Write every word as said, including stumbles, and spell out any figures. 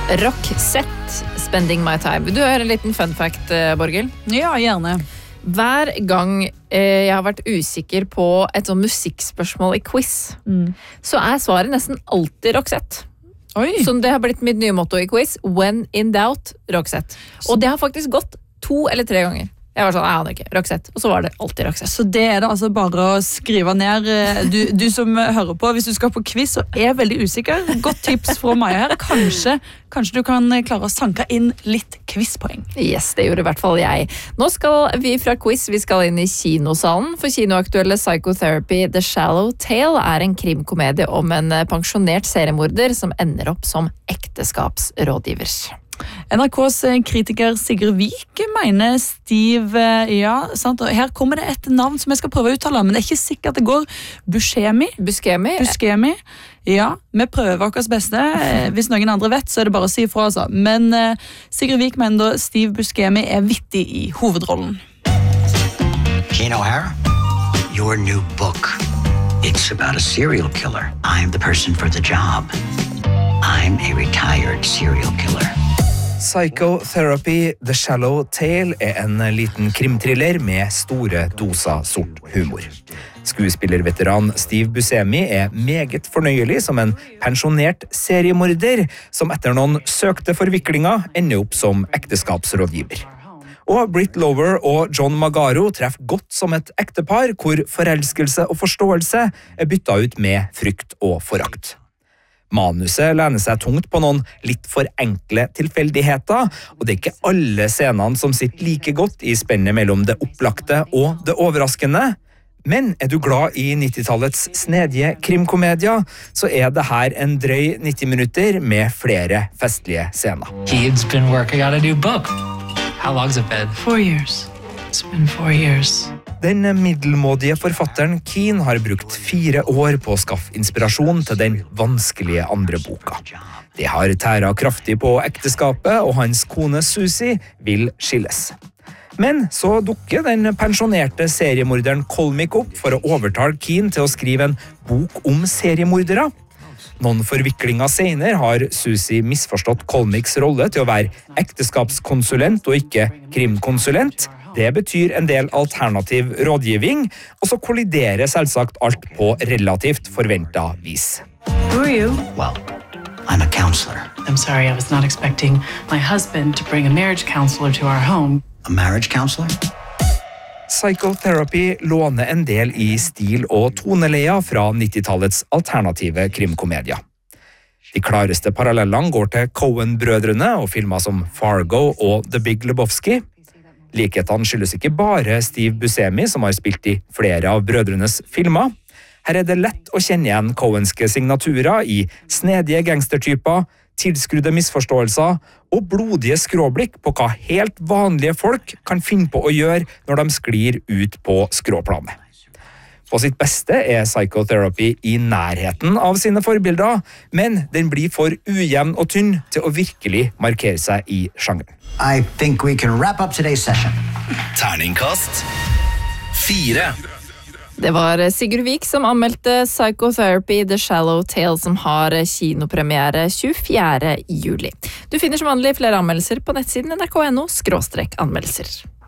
Roxette, Spending My Time. Vil du høre en liten fun fact, Borghild? Ja, gjerne. Hver gang eh, jeg har vært usikker på et sånn musikkspørsmål i quiz, mm. så er svaret nesten alltid Roxette. Oi. Så det har blitt mitt nye motto i quiz. When in doubt, Roxette. Og det har faktisk gått to eller tre ganger. Jeg var sånn, jeg aner ikke, Roxette. Og så var det alltid Roxette. Så det er det altså bare å skrive ned. Du, du som hører på, hvis du skal på quiz og er veldig usikker, godt tips fra Maja her. Kanskje, kanskje du kan klare å sanke inn litt quizpoeng. Yes, det gjorde i hvert fall jeg. Nå skal vi fra quiz, vi skal inn i kinosalen. For kinoaktuelle Psychotherapy The Shallow Tale er en krimkomedie om en pensjonert seriemorder som ender opp som ekteskapsrådgiver. N R K's kritiker Sigurd Vik mener Steve, ja, sant? Og her kommer det et navn som jeg skal prøve å uttale, men det er ikke sikkert det går. Buscemi. Buscemi. Buscemi. Ja, vi prøver vårt beste. Hvis noen andre vet, så er det bare å si ifra. Altså. Men uh, Sigurd Vik mener da Steve Buscemi er vittig i hovedrollen. Jean O'Hara, your new book. It's about a serial killer. I'm the person for the job. I'm a retired serial killer. Psychotherapy The Shallow Tale er en liten krimthriller med store doser sort humor. Skuespillerveteran Steve Buscemi er meget fornøyelig som en pensjonert seriemorder som etter noen søkte forviklinger ender opp som ekteskapsrådgiver. Og Britt Lover og John Magaro treffer godt som et ektepar hvor forelskelse og forståelse er byttet ut med frykt og forakt. Manuset lener seg tungt på noen litt for enkle tilfeldigheter, og det er ikke alle scenene som sitter like godt i spennet mellom det opplagte og det overraskende. Men er du glad i nittitallets snedige krimkomedier, så er det her en drøy nitti minutter med flere festlige scener. He's been working on a new book. How long's it been? Four years. It's been four years. Den middelmådige forfatteren Keen har brukt fire år på å skaffe inspirasjon til den vanskelige andre boka. Det har tæret kraftig på ekteskapet, og hans kone Susie vil skilles. Men så dukker den pensjonerte seriemorderen Kolmik opp for å overtale Keen til å skrive en bok om seriemordere. Noen forviklinger senere har Susie misforstått Kolmiks rolle til å være ekteskapskonsulent og ikke krimkonsulent. Det betyr en del alternativ rådgivning, og så kolliderer selvsagt alt på relativt forventet vis. Who are you? Well, I'm a counselor. I'm sorry, I was not expecting my husband to bring a marriage counselor to our home. A marriage counselor? Psychotherapy låner en del i stil og toneleia fra nittitallets alternative krimkomedier. De klareste parallellene går til Coen-brødrene og filmer som Fargo og The Big Lebowski. Likhetene skyldes ikke bare Steve Buscemi, som har spilt i flere av brødrenes filmer. Her er det lett å kjenne igjen Coenske signaturer i snedige gangstertyper, tilskrudde misforståelser og blodige skråblikk på hva helt vanlige folk kan finne på å gjøre når de sklir ut på skråplanet. På sitt beste er Psychotherapy i nærheten av sine forbilder, men den blir for ujevn og tynn til å virkelig markere seg i sjangeren. I think we can wrap up today's session. Terningkast fire. Det var Sigurd Vik som anmeldte Psychotherapy The Shallow Tale, som har kinopremiere tjuefjerde juli. Du finner som vanlig flere anmeldelser på nettsiden N R K punktum no skråstrek anmeldelser.